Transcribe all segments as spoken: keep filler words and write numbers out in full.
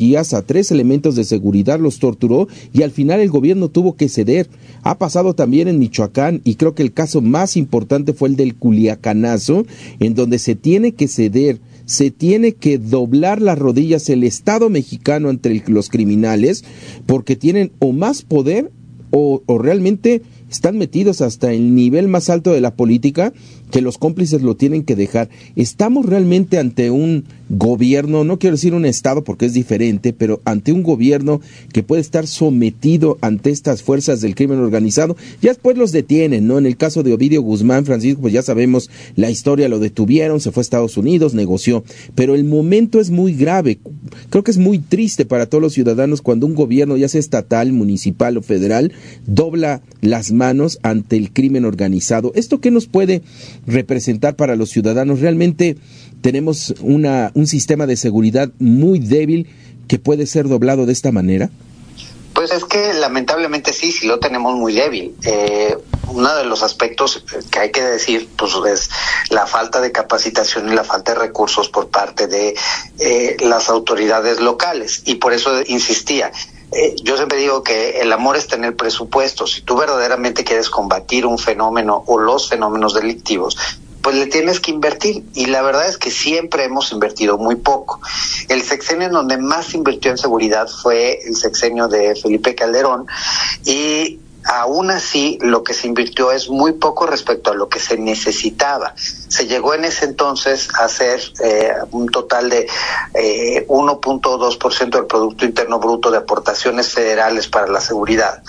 policías, a tres elementos de seguridad, los torturó y al final el gobierno tuvo que ceder. Ha pasado también en Michoacán y creo que el caso más importante fue el del Culiacanazo, en donde se tiene que ceder, se tiene que doblar las rodillas el Estado mexicano ante el, los criminales, porque tienen o más poder o, o realmente están metidos hasta el nivel más alto de la política, que los cómplices lo tienen que dejar. Estamos realmente ante un gobierno, no quiero decir un estado porque es diferente, pero ante un gobierno que puede estar sometido ante estas fuerzas del crimen organizado. Ya después los detienen, ¿no? En el caso de Ovidio Guzmán, Francisco, pues ya sabemos la historia, lo detuvieron, se fue a Estados Unidos, negoció, pero el momento es muy grave. Creo que es muy triste para todos los ciudadanos cuando un gobierno, ya sea estatal, municipal o federal, dobla las manos ante el crimen organizado. ¿Esto qué nos puede representar para los ciudadanos? Realmente tenemos una un sistema de seguridad muy débil que puede ser doblado de esta manera. Pues es que lamentablemente sí, sí lo tenemos muy débil. Eh, uno de los aspectos que hay que decir pues es la falta de capacitación y la falta de recursos por parte de eh, las autoridades locales, y por eso insistía. Eh, yo siempre digo que el amor está en el presupuesto. Si tú verdaderamente quieres combatir un fenómeno o los fenómenos delictivos, pues le tienes que invertir, y la verdad es que siempre hemos invertido muy poco. El sexenio en donde más se invirtió en seguridad fue el sexenio de Felipe Calderón, y aún así lo que se invirtió es muy poco respecto a lo que se necesitaba. Se llegó en ese entonces a hacer eh, un total de eh, uno punto dos por ciento del Producto Interno Bruto de aportaciones federales para la seguridad,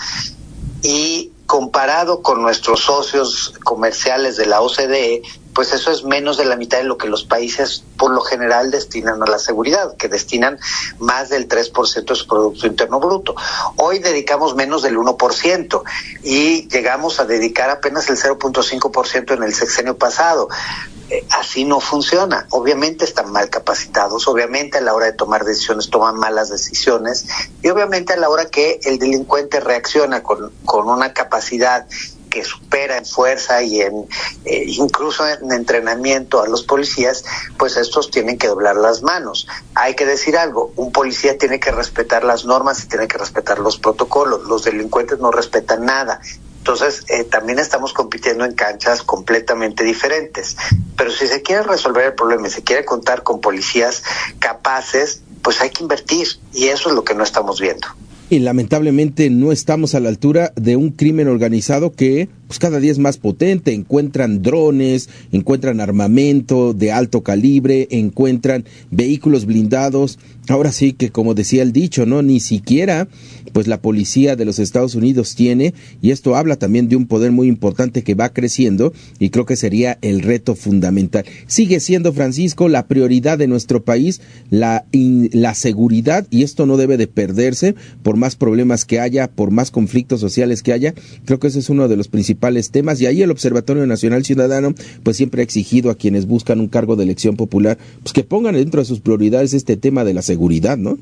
y comparado con nuestros socios comerciales de la O C D E, pues eso es menos de la mitad de lo que los países por lo general destinan a la seguridad, que destinan más del tres por ciento de su Producto Interno Bruto. Hoy dedicamos menos del uno por ciento y llegamos a dedicar apenas el cero punto cinco por ciento en el sexenio pasado. Eh, así no funciona. Obviamente están mal capacitados, obviamente a la hora de tomar decisiones toman malas decisiones, y obviamente a la hora que el delincuente reacciona con, con una capacidad que supera en fuerza y en eh, incluso en entrenamiento a los policías, pues estos tienen que doblar las manos. Hay que decir algo, un policía tiene que respetar las normas y tiene que respetar los protocolos. Los delincuentes no respetan nada. Entonces, eh, también estamos compitiendo en canchas completamente diferentes. Pero si se quiere resolver el problema y se quiere contar con policías capaces, pues hay que invertir, y eso es lo que no estamos viendo. Y lamentablemente no estamos a la altura de un crimen organizado que pues cada día es más potente. Encuentran drones, encuentran armamento de alto calibre, encuentran vehículos blindados. Ahora sí que, como decía el dicho, no, ni siquiera pues la policía de los Estados Unidos tiene, y esto habla también de un poder muy importante que va creciendo, y creo que sería el reto fundamental. Sigue siendo, Francisco, la prioridad de nuestro país, la, in, la seguridad, y esto no debe de perderse por más problemas que haya, por más conflictos sociales que haya. Creo que ese es uno de los principales temas, y ahí el Observatorio Nacional Ciudadano pues siempre ha exigido a quienes buscan un cargo de elección popular pues que pongan dentro de sus prioridades este tema de la seguridad, ¿no?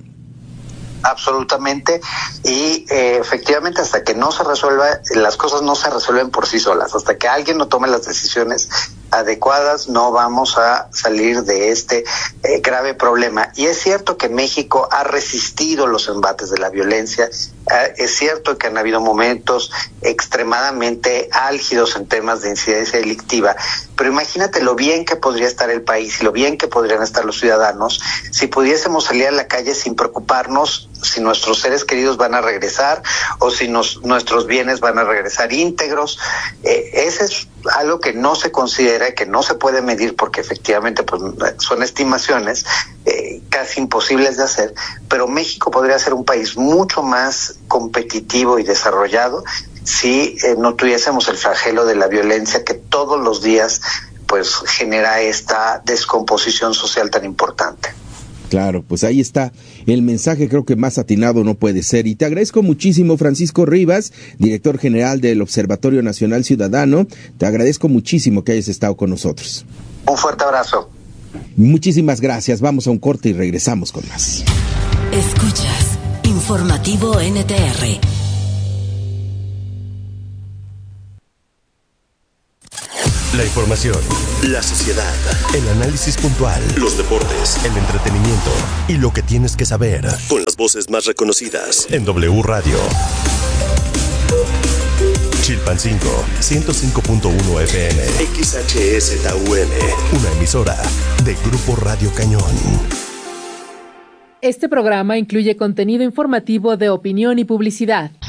Absolutamente, y eh, efectivamente hasta que no se resuelva, las cosas no se resuelven por sí solas. Hasta que alguien no tome las decisiones adecuadas, no vamos a salir de este eh, grave problema. Y es cierto que México ha resistido los embates de la violencia, eh, es cierto que han habido momentos extremadamente álgidos en temas de incidencia delictiva, pero imagínate lo bien que podría estar el país y lo bien que podrían estar los ciudadanos si pudiésemos salir a la calle sin preocuparnos si nuestros seres queridos van a regresar o si nos, nuestros bienes van a regresar íntegros. Eh, ese es algo que no se considera, que no se puede medir, porque efectivamente pues, son estimaciones eh, casi imposibles de hacer, pero México podría ser un país mucho más competitivo y desarrollado si eh, no tuviésemos el flagelo de la violencia que todos los días pues genera esta descomposición social tan importante. Claro, pues ahí está el mensaje, creo que más atinado no puede ser. Y te agradezco muchísimo, Francisco Rivas, director general del Observatorio Nacional Ciudadano. Te agradezco muchísimo que hayas estado con nosotros. Un fuerte abrazo. Muchísimas gracias. Vamos a un corte y regresamos con más. Escuchas Informativo N T R. La información, la sociedad, el análisis puntual, los deportes, el entretenimiento y lo que tienes que saber. Con las voces más reconocidas en W Radio. Chilpancingo, ciento cinco punto uno F M. X H S T U M. Una emisora de Grupo Radio Cañón. Este programa incluye contenido informativo de opinión y publicidad.